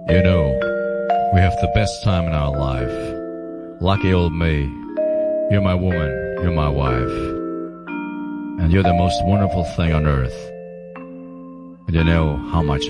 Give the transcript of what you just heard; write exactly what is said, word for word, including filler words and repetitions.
You know, we have the best time in our life. Lucky old me. You're my woman, you're my wife. And you're the most wonderful thing on earth. And you know how much